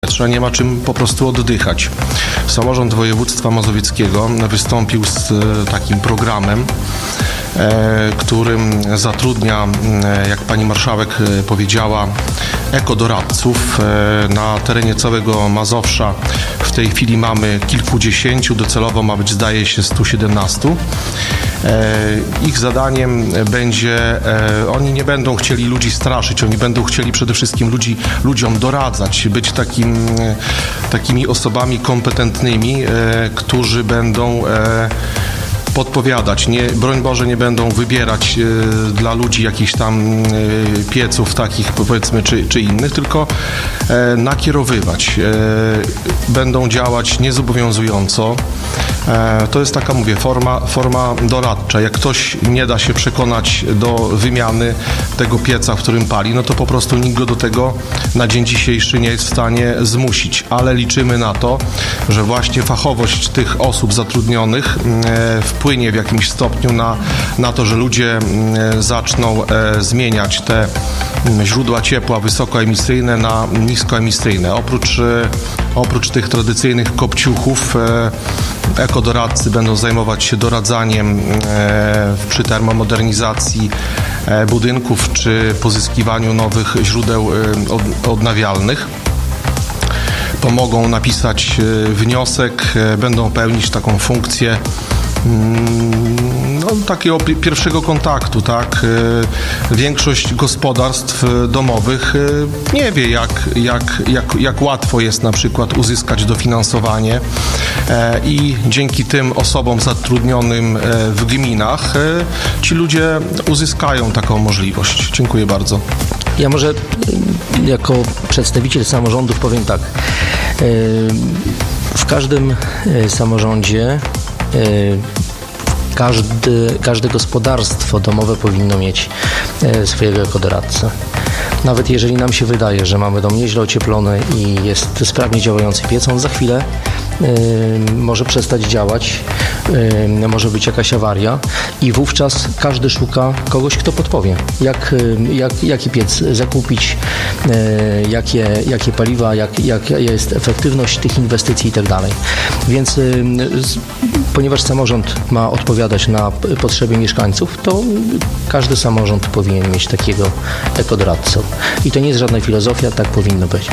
nie ma czym po prostu oddychać. Samorząd województwa mazowieckiego wystąpił z takim programem, którym zatrudnia, jak pani marszałek powiedziała, ekodoradców. Na terenie całego Mazowsza w tej chwili mamy kilkudziesięciu, docelowo ma być, zdaje się, 117. Ich zadaniem będzie, oni nie będą chcieli ludzi straszyć, oni będą chcieli przede wszystkim ludziom doradzać, być takimi osobami kompetentnymi, którzy będą podpowiadać, broń Boże, nie będą wybierać dla ludzi jakichś tam pieców takich, powiedzmy, czy innych, tylko nakierowywać. Będą działać niezobowiązująco. To jest taka, mówię, forma doradcza. Jak ktoś nie da się przekonać do wymiany tego pieca, w którym pali, no to po prostu nikt go do tego na dzień dzisiejszy nie jest w stanie zmusić. Ale liczymy na to, że właśnie fachowość tych osób zatrudnionych wpłynie w jakimś stopniu na to, że ludzie zaczną zmieniać te źródła ciepła wysokoemisyjne na niskoemisyjne. Oprócz tych tradycyjnych kopciuchów, ekodoradcy będą zajmować się doradzaniem przy termomodernizacji budynków czy pozyskiwaniu nowych źródeł odnawialnych. Pomogą napisać wniosek, będą pełnić taką funkcję takiego pierwszego kontaktu, tak? Większość gospodarstw domowych nie wie, jak łatwo jest na przykład uzyskać dofinansowanie i dzięki tym osobom zatrudnionym w gminach ci ludzie uzyskają taką możliwość. Dziękuję bardzo. Ja może jako przedstawiciel samorządów powiem tak. W każdym samorządzie każde gospodarstwo domowe powinno mieć swojego ekodoradcę. Nawet jeżeli nam się wydaje, że mamy dom nieźle ocieplony i jest sprawnie działający piec, on za chwilę może przestać działać, może być jakaś awaria i wówczas każdy szuka kogoś, kto podpowie, jaki piec zakupić, jakie paliwa, jaka jest efektywność tych inwestycji i tak dalej. Więc ponieważ samorząd ma odpowiadać na potrzeby mieszkańców, to każdy samorząd powinien mieć takiego ekodoradcę. I to nie jest żadna filozofia, tak powinno być.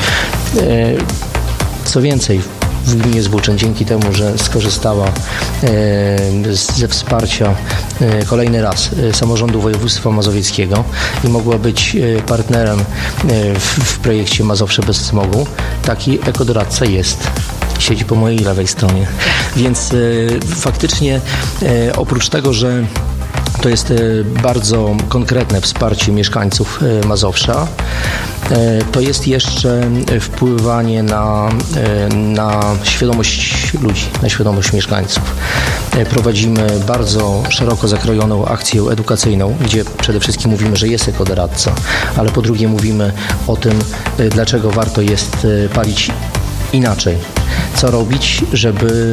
Co więcej, w gminie Zbuczyn, dzięki temu, że skorzystała ze wsparcia kolejny raz samorządu województwa mazowieckiego i mogła być partnerem w projekcie Mazowsze bez smogu, taki ekodoradca jest. Siedzi po mojej lewej stronie. Więc faktycznie oprócz tego, że to jest bardzo konkretne wsparcie mieszkańców Mazowsza, to jest jeszcze wpływanie na świadomość ludzi, na świadomość mieszkańców. Prowadzimy bardzo szeroko zakrojoną akcję edukacyjną, gdzie przede wszystkim mówimy, że jest ekodoradca, ale po drugie mówimy o tym, dlaczego warto jest palić inaczej. Co robić, żeby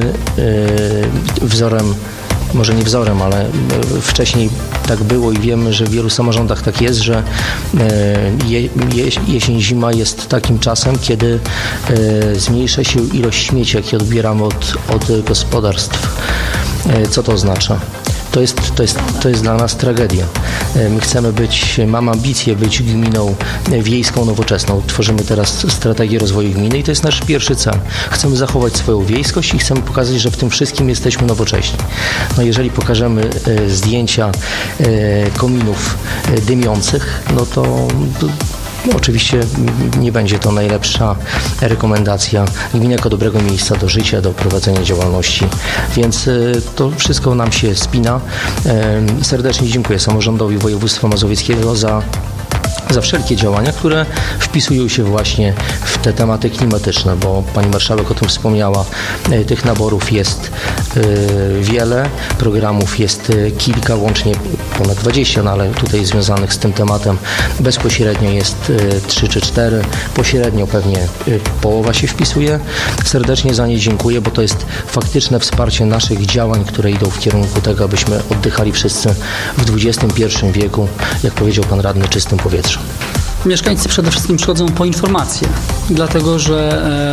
może nie wzorem, ale wcześniej tak było i wiemy, że w wielu samorządach tak jest, że jesień, zima jest takim czasem, kiedy zmniejsza się ilość śmieci, jakie odbieramy od gospodarstw. Co to oznacza? To jest dla nas tragedia. My chcemy mamy ambicje być gminą wiejską, nowoczesną. Tworzymy teraz strategię rozwoju gminy i to jest nasz pierwszy cel. Chcemy zachować swoją wiejskość i chcemy pokazać, że w tym wszystkim jesteśmy nowocześni. No jeżeli pokażemy zdjęcia kominów dymiących, no to oczywiście nie będzie to najlepsza rekomendacja gminy jako dobrego miejsca do życia, do prowadzenia działalności, więc to wszystko nam się spina. Serdecznie dziękuję samorządowi województwa mazowieckiego za wszelkie działania, które wpisują się właśnie w te tematy klimatyczne, bo pani marszałek o tym wspomniała. Tych naborów jest wiele, programów jest kilka, łącznie ponad 20, no ale tutaj związanych z tym tematem bezpośrednio jest 3 czy 4, pośrednio pewnie połowa się wpisuje. Serdecznie za nie dziękuję, bo to jest faktyczne wsparcie naszych działań, które idą w kierunku tego, abyśmy oddychali wszyscy w XXI wieku, jak powiedział pan radny, czystym powietrzem. Mieszkańcy przede wszystkim przychodzą po informacje, dlatego że